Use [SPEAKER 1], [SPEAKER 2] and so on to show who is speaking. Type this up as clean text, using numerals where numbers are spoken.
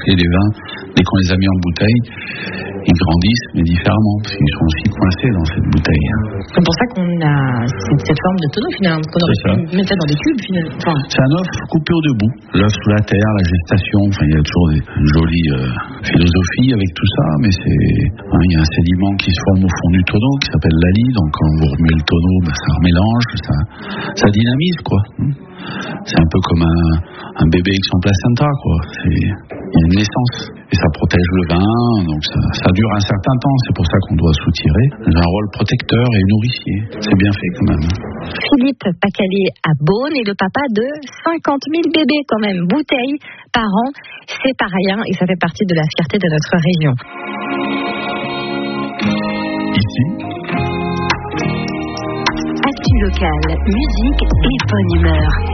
[SPEAKER 1] Et les vins, dès qu'on les a mis en bouteille, ils grandissent, mais différemment, parce qu'ils sont aussi coincés dans cette bouteille.
[SPEAKER 2] C'est pour ça qu'on a cette forme de tonneau finalement, parce qu'on aurait pu mettre ça dans des cubes finalement. Enfin...
[SPEAKER 1] C'est un œuf coupé au debout, l'œuf sous la terre, la gestation, il y a toujours une jolie philosophie avec tout ça, mais il y a un sédiment qui se forme au fond du tonneau qui s'appelle l'ali, donc quand vous remuez le tonneau, ça remélange, ça dynamise quoi. C'est un peu comme un bébé avec son placenta quoi. Il y a une naissance et ça protège le vin, donc ça dure un certain temps, c'est pour ça qu'on doit soutirer. Il a un rôle protecteur et nourricier, c'est bien fait quand même.
[SPEAKER 2] Philippe Pacalé à Beaune est le papa de 50 000 bébés quand même, bouteilles par an, c'est pas rien et ça fait partie de la fierté de notre région.
[SPEAKER 1] Ici,
[SPEAKER 3] Actu locale, musique et bonne humeur.